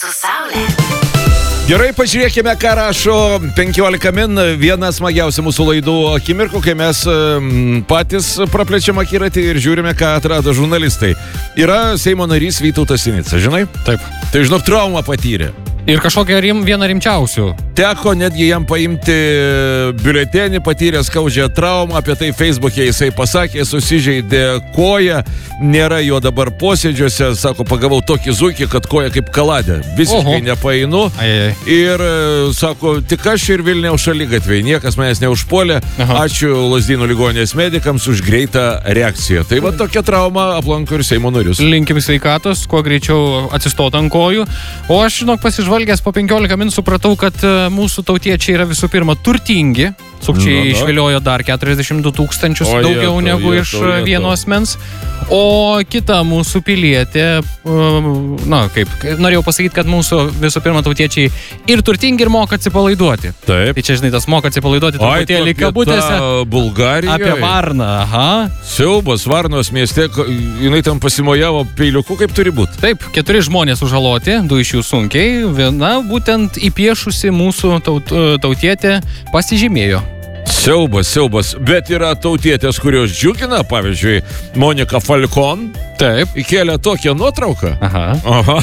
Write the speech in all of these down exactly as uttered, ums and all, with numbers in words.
Su Saule. Gerai, pažiūrėkime, ką rašo penkiolika min, viena smagiausia mūsų laidų akimirkų, kai mes m, patys praplečiam akiratį ir žiūrime, ką atrado žurnalistai. Yra Seimo narys Vytautas Sinica, žinai? Taip. Tai žinok, traumą patyrė. Ir kažkokia rim, viena rimčiausių. Teko netgi jam paimti biuletenį, patyrė skaudžią traumą, apie tai Facebook'e jisai pasakė, susižeidė koją, nėra jo dabar posėdžiuose, sako, pagavau tokį zuikį, kad koja kaip kaladė, visiškai Oho. nepainu. Ajai. Ir sako, tik aš ir Vilniaus šaligatviai, niekas manęs neužpuolė, Aha. ačiū Lazdynų ligoninės medikams už greitą reakciją. Tai va tokia trauma aplanko ir Seimo narius. Linkim sveikatos, kuo greičiau atsistot ant kojų. O aš, žinok, pasižvalgęs Žvalgęs po penkiolika min supratau, kad mūsų tautiečiai yra visų pirma turtingi. Sukčiai no, no. išviliojo dar keturiasdešimt du tūkstančius o daugiau jeto, negu jeto, iš jeto. vieno asmens. O kita mūsų pilietė, na kaip, norėjau pasakyti, kad mūsų visų pirma tautiečiai ir turtingi, ir moka atsipalaiduoti. Taip. Tai čia, žinai, tas moka atsipalaiduoti truputėlį kabutėse. Bulgarijoje. Apie Varną, aha. Siaubas, Varnos mieste, jinai tam pasimojavo peiliuku, kaip turi būti. Taip, keturi žmonės užžaloti, du iš jų sunkiai. Viena būtent įpiešusi mūsų taut, tautietė pasižymėjo. Siaubas, siaubas. Bet yra tautietės, kurios džiugina, pavyzdžiui, Monika Falcon. Taip. Įkėlė tokią nuotrauką. Aha. Aha.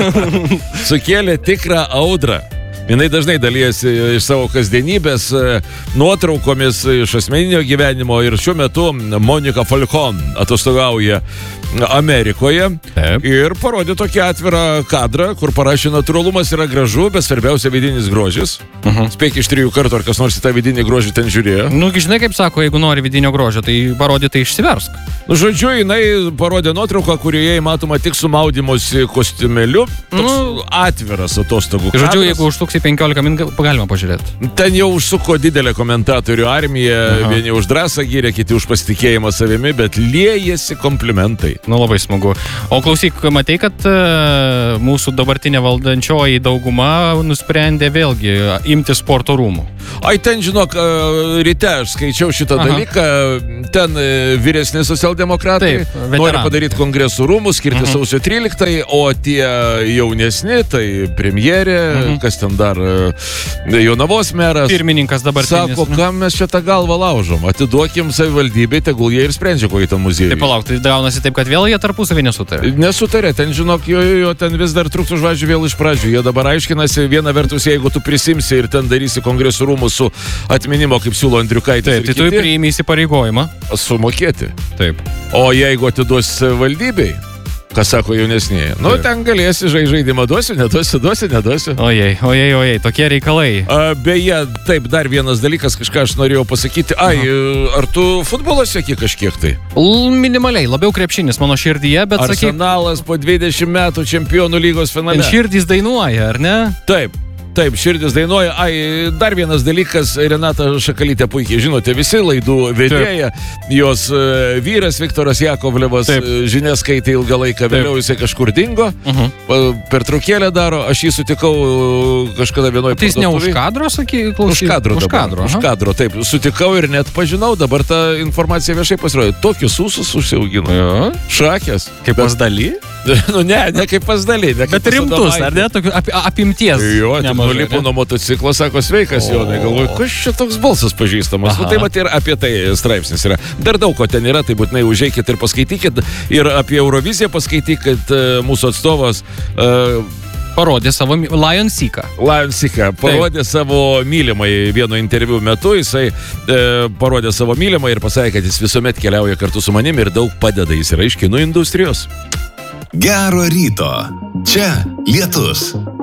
Sukėlė tikrą audrą. Jinai dažnai dalyjasi iš savo kasdienybės nuotraukomis iš asmeninio gyvenimo ir šiuo metu Monika Falcon atostogauja Amerikoje. Taip. Ir parodė tokį atvirą kadrą, kur parašė, natūralumas yra gražu, bet svarbiausia vidinis grožis. Uh-huh. Spėk iš trijų kartų, ar kas nors į tą vidinį grožį ten žiūrėjo. Nu, žinai, kaip sako, jeigu nori vidinio grožio, tai parodė, tai išsiversk. Nu, žodžiu, jinai parodė nuotrauką, kurioje matoma tik su maudymosi kostiumėliu. Toks nu, atviras atostogų kadras. Žodžiu, jeigu užsuksi penkiolika min, galima pažiūrėti. Ten jau užsuko didelė komentatorių armija, Aha. vieni už drąsą gyrė, kiti už pasitikėjimą savimi, bet liejasi komplimentai. Nu, labai smagu. O klausyk, matei, kad uh, mūsų dabartinė valdančioji dauguma nusprendė vėlgi imti sporto rūmų. Ai, ten, žinok, ryte aš skaičiau šitą Aha. dalyką, ten vyresni socialdemokratai Taip, nori padaryti kongresų rūmus, skirti uh-huh. sausio tryliktai, o tie jaunesni, tai premjerė, uh-huh. kas ten dar, Jonavos meras. Pirmininkas dabartinis. Sako, kam mes čia tą galvą laužom? Atiduokim savivaldybei, tegul jie ir sprendžia kokį tą muziejų. Tai palauk, tai gaunasi taip, kad vėl jie tarpusavį nesutarė. Nesutarė, ten, žinok, jo, jo, ten vis dar trūks už važių vėl iš pradžių. Jie dabar aiškinasi, viena vertus, jeigu tu prisimsi ir ten darysi kongresų rūmus su atminimo, kaip siūlo Andriukaitis. Taip, tai tu priimi įsipareigojimą. Sumokėti. Taip. O jeigu atiduosi savivaldybei, kas sako jaunesnėje, nu, Taip. ten galėsi žai žaidimą, duosiu, neduosiu, duosiu, neduosiu. Ojei, ojei, ojei, tokie reikalai. A, beje, taip, dar vienas dalykas, kažką aš norėjau pasakyti. Ai, Aha. ar tu futbolą seki kažkiek tai? Minimaliai, labiau krepšinis mano širdyje, bet sakyk... Arsenalas po dvidešimt metų čempionų lygos finale. Širdys dainuoja, ar ne? Taip. Taip, širdis dainuoja. Ai, dar vienas dalykas, Renata Šakalytė puikiai žinote, visi laidų vedėja, jos uh, vyras Viktoras Jakovlevas uh, žinias skaitė ilgą laiką, vėliau jisai kažkur dingo, uh-huh. pertraukėlę daro, aš jį sutikau uh, kažkada vienoje parduotuvėje. Tai jis ne už kadro, saky, klausyk? Už kadro, už dabar, kadro, už kadro, taip, sutikau ir net pažinau, dabar ta informacija viešai pasirodė. Tokius ūsus užsiaugino. Ja. Šakės. Kaip pas daly? Nu ne, ne kaip pas daly. Ne, bet rimtus, ar ne? Tokių ap, apimties. Jo, nulipo nuo motociklo, sako, sveikas, Jonai, galvoju, kas čia toks balsas pažįstamas. Nu, tai mat ir apie tai straipsnis yra. Dar daug ko ten yra, tai būtinai užeikit ir paskaitykit. Ir apie Euroviziją paskaitykit, mūsų atstovas uh, parodė savo Lion Seeką. Lion Seeką parodė Taip. savo mylimai vieno interviu metu. Jisai e, parodė savo mylimai ir pasakė, kad jis visuomet keliauja kartu su manim ir daug padeda. Jis yra iš kinų industrijos. Gero ryto. Čia Lietus.